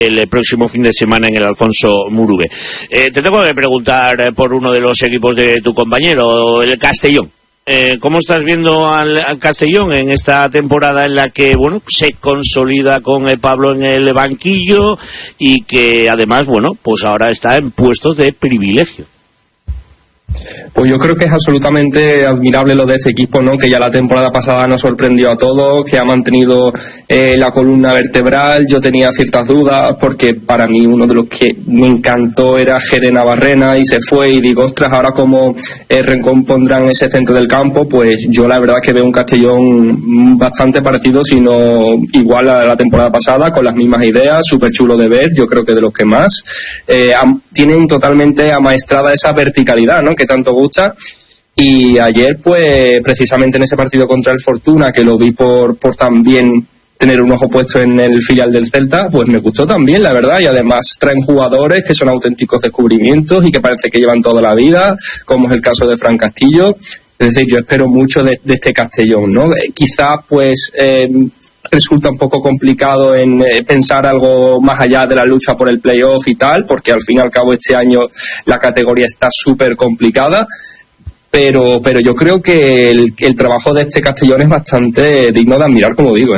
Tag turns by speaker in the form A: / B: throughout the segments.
A: el próximo fin de semana en el Alfonso Murube. Te tengo que preguntar por uno de los equipos de tu compañero, el Castellón. ¿Cómo estás viendo al Castellón en esta temporada en la que, bueno, se consolida con Pablo en el banquillo y que además, bueno, pues ahora está en puestos de privilegio?
B: Pues yo creo que es absolutamente admirable lo de este equipo, ¿no? Que ya la temporada pasada nos sorprendió a todos, que ha mantenido la columna vertebral. Yo tenía ciertas dudas porque para mí uno de los que me encantó era Jere Navarrena y se fue, y digo, ostras, ahora como recompondrán ese centro del campo. Pues yo la verdad que veo un Castellón bastante parecido, si no igual a la temporada pasada, con las mismas ideas, súper chulo de ver, yo creo que de los que más. Tienen totalmente amaestrada esa verticalidad, ¿no? Que tanto gusta. Y ayer, pues precisamente en ese partido contra el Fortuna, que lo vi por también tener un ojo puesto en el filial del Celta, pues me gustó también, la verdad. Y además traen jugadores que son auténticos descubrimientos y que parece que llevan toda la vida, como es el caso de Fran Castillo. Es decir, yo espero mucho de este Castellón, ¿no? Quizá pues resulta un poco complicado en pensar algo más allá de la lucha por el playoff y tal, porque al fin y al cabo este año la categoría está súper complicada, pero yo creo que el trabajo de este Castellón es bastante digno de admirar, como digo,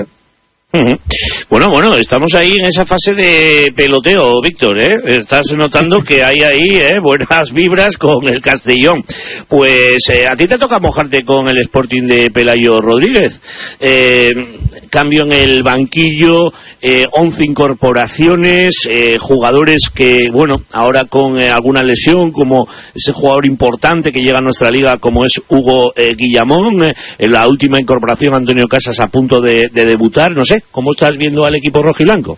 A: Bueno, estamos ahí en esa fase de peloteo, Víctor, Estás notando que hay ahí buenas vibras con el Castellón. Pues a ti te toca mojarte con el Sporting de Pelayo Rodríguez. Cambio en el banquillo, 11 incorporaciones, jugadores que, bueno, ahora con alguna lesión, como ese jugador importante que llega a nuestra liga como es Hugo Guillamón, en la última incorporación Antonio Casas a punto de debutar. No sé, ¿cómo estás viendo al equipo rojiblanco?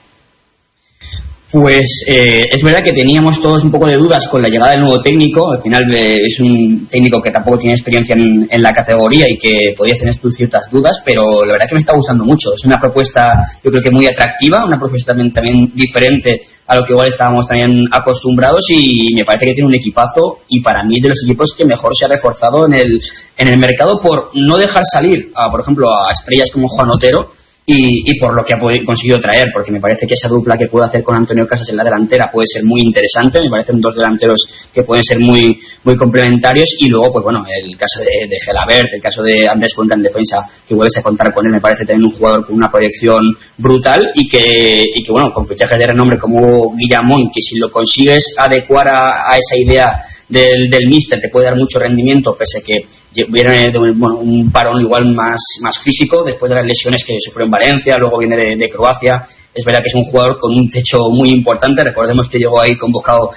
C: Pues es verdad que teníamos todos un poco de dudas con la llegada del nuevo técnico. Al final es un técnico que tampoco tiene experiencia en la categoría y que podías tener tú ciertas dudas, pero la verdad que me está gustando mucho. Es una propuesta, yo creo que muy atractiva, una propuesta también diferente a lo que igual estábamos también acostumbrados, y me parece que tiene un equipazo, y para mí es de los equipos que mejor se ha reforzado en el mercado, por no dejar salir, por ejemplo, a estrellas como Juan Otero, y por lo que ha conseguido traer, porque me parece que esa dupla que puede hacer con Antonio Casas en la delantera puede ser muy interesante. Me parecen dos delanteros que pueden ser muy, muy complementarios, y luego, pues bueno, el caso de Gelabert, el caso de Andrés Cuenca en defensa, que vuelves a contar con él, me parece también un jugador con una proyección brutal, y que bueno, con fichajes de renombre como Guillamón, que si lo consigues adecuar a esa idea del míster, te puede dar mucho rendimiento, pese a que viene de un parón igual más físico después de las lesiones que sufrió en Valencia, luego viene de Croacia. Es verdad que es un jugador con un techo muy importante. Recordemos que llegó ahí convocado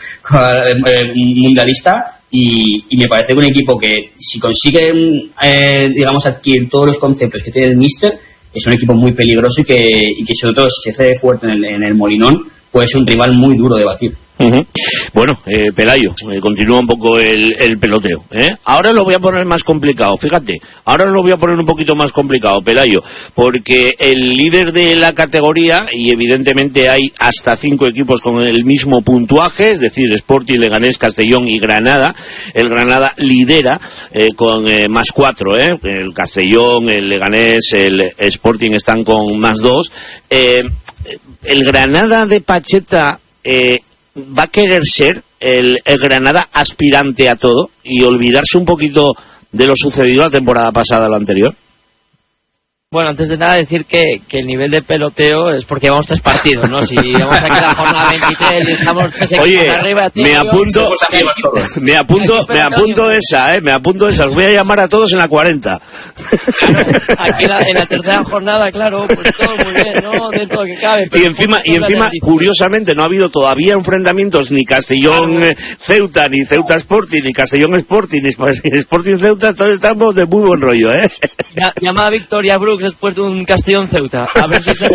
C: mundialista, y me parece que un equipo que, si consigue digamos adquirir todos los conceptos que tiene el míster, es un equipo muy peligroso, y que sobre todo si se hace fuerte en el Molinón, puede ser un rival muy duro de batir.
A: Bueno, Pelayo, continúa un poco el peloteo, Ahora lo voy a poner más complicado, fíjate, ahora lo voy a poner un poquito más complicado, Pelayo, porque el líder de la categoría, y evidentemente hay hasta 5 equipos con el mismo puntuaje, es decir, Sporting, Leganés, Castellón y Granada. El Granada lidera con más 4, el Castellón, el Leganés, el Sporting están con más 2. El Granada de Pacheta va a querer ser el Granada aspirante a todo y olvidarse un poquito de lo sucedido la temporada pasada, la anterior.
D: Bueno, antes de nada decir que el nivel de peloteo es porque vamos 3 partidos, ¿no? Si vamos aquí a la jornada 23 y estamos 3 equipos arriba, tío,
A: me apunto esa, os voy a llamar a todos en la 40.
D: Claro, aquí en la tercera jornada, claro, pues todo muy bien, ¿no? Dentro de lo que cabe.
A: Y encima, curiosamente, no ha habido todavía enfrentamientos ni Castellón-Ceuta, ni Ceuta-Sporting, ni Castellón-Sporting, ni Sporting-Ceuta, todos estamos de muy buen rollo,
D: Llamada Victoria Brooks después de un Castellón-Ceuta. A ver si se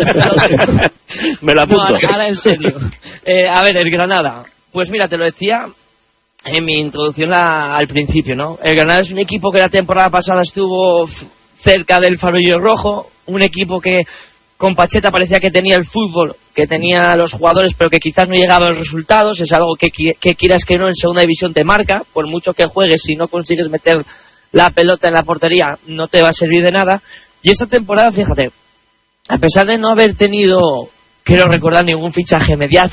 A: me la apunto.
D: No, ahora en serio. A ver, el Granada. Pues mira, te lo decía en mi introducción al principio, ¿no? El Granada es un equipo que la temporada pasada estuvo cerca del farolillo rojo, un equipo que con Pacheta parecía que tenía el fútbol, que tenía los jugadores, pero que quizás no llegaba a los resultados. Es algo que quieras que no, en segunda división te marca. Por mucho que juegues, si no consigues meter la pelota en la portería, no te va a servir de nada. Y esta temporada, fíjate, a pesar de no haber tenido quiero recordar ningún fichaje